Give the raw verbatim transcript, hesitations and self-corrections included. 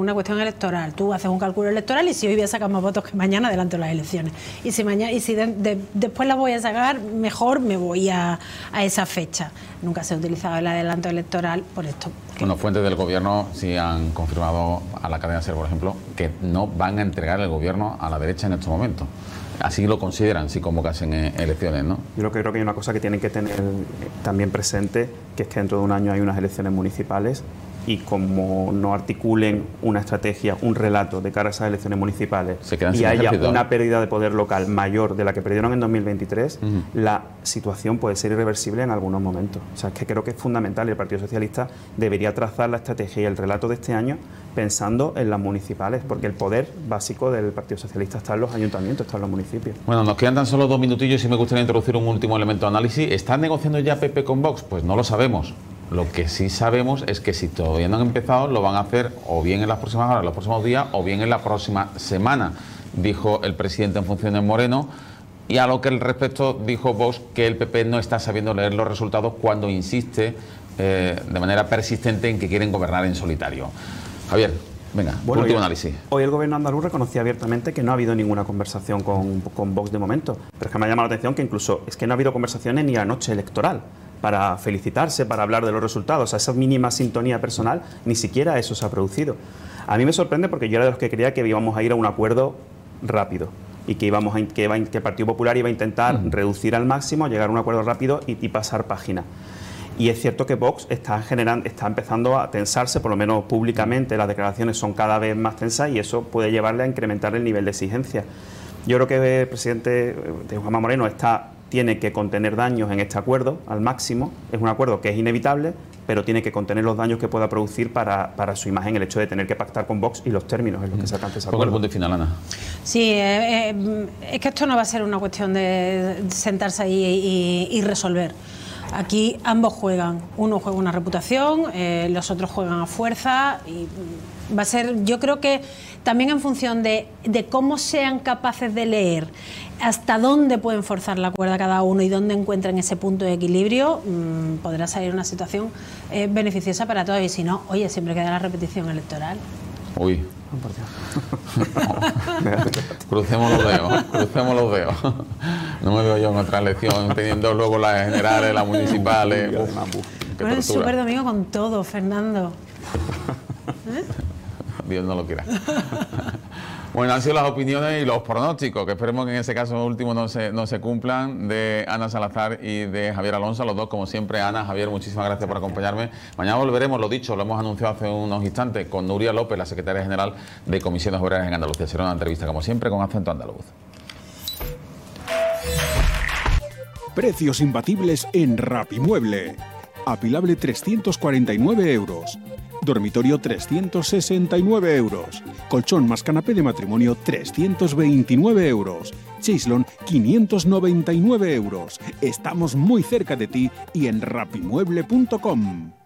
una cuestión electoral. Tú haces un cálculo electoral y si hoy voy a sacar más votos que mañana, adelanto las elecciones. Y si mañana y si de, de, después las voy a sacar, mejor me voy a, a esa fecha. Nunca se ha utilizado el adelanto electoral por esto. Bueno, fuentes del gobierno sí han confirmado a la cadena SER, por ejemplo, que no van a entregar el gobierno a la derecha en estos momentos. Así lo consideran si convocasen elecciones, ¿no? Yo creo que hay una cosa que tienen que tener también presente, que es que dentro de un año hay unas elecciones municipales y como no articulen una estrategia, un relato de cara a esas elecciones municipales y haya ejército, una pérdida de poder local mayor de la que perdieron en dos mil veintitrés, uh-huh. la situación puede ser irreversible en algunos momentos. O sea, es que creo que es fundamental y el Partido Socialista debería trazar la estrategia y el relato de este año pensando en las municipales, porque el poder básico del Partido Socialista está en los ayuntamientos, está en los municipios. Bueno, nos quedan tan solo dos minutillos y me gustaría introducir un último elemento de análisis. ¿Están negociando ya P P con Vox? Pues no lo sabemos. Lo que sí sabemos es que si todavía no han empezado, lo van a hacer o bien en las próximas horas, en los próximos días, o bien en la próxima semana, dijo el presidente en funciones Moreno. Y a lo que al respecto dijo Vox que el P P no está sabiendo leer los resultados cuando insiste eh, de manera persistente en que quieren gobernar en solitario. Javier, venga, bueno, último hoy, análisis. Hoy el gobierno andaluz reconocía abiertamente que no ha habido ninguna conversación con, con Vox de momento, pero es que me ha llamado la atención que incluso es que no ha habido conversaciones ni la noche electoral para felicitarse, para hablar de los resultados. A esa mínima sintonía personal, ni siquiera eso se ha producido. A mí me sorprende porque yo era de los que creía que íbamos a ir a un acuerdo rápido y que, íbamos a, que, iba, que el Partido Popular iba a intentar mm. reducir al máximo, llegar a un acuerdo rápido y, y pasar página. Y es cierto que Vox está, generando, está empezando a tensarse, por lo menos públicamente, las declaraciones son cada vez más tensas y eso puede llevarle a incrementar el nivel de exigencia. Yo creo que el presidente de Juanma Moreno está... tiene que contener daños en este acuerdo al máximo. Es un acuerdo que es inevitable, pero tiene que contener los daños que pueda producir para, para su imagen el hecho de tener que pactar con Vox y los términos en los que se alcanza ese acuerdo. Pongo el punto final, Ana. Sí, eh, eh, es que esto no va a ser una cuestión de sentarse ahí y, y resolver. Aquí ambos juegan. Uno juega una reputación, eh, los otros juegan a fuerza y va a ser, yo creo que también en función de, de cómo sean capaces de leer, hasta dónde pueden forzar la cuerda cada uno y dónde encuentran ese punto de equilibrio, mmm, podrá salir una situación eh, beneficiosa para todos. Y si no, oye, siempre queda la repetición electoral. Uy. No. Crucemos los dedos, crucemos los dedos. No me veo yo en otra elección teniendo luego las generales, las municipales. Uf, uf, bueno, el Super Domingo con todo, Fernando. ¿Eh? Dios no lo quiera. Bueno, han sido las opiniones y los pronósticos, que esperemos que en ese caso último no se, no se cumplan, de Ana Salazar y de Javier Alonso, los dos como siempre. Ana, Javier, muchísimas gracias por acompañarme. Mañana volveremos, lo dicho, lo hemos anunciado hace unos instantes, con Nuria López, la secretaria general de Comisiones Obreras en Andalucía. Será una entrevista, como siempre, con acento andaluz. Precios imbatibles en Rapimueble. Apilable trescientos cuarenta y nueve euros. Dormitorio trescientos sesenta y nueve euros. Colchón más canapé de matrimonio trescientos veintinueve euros. Chaislon quinientos noventa y nueve euros. Estamos muy cerca de ti y en rapimueble punto com.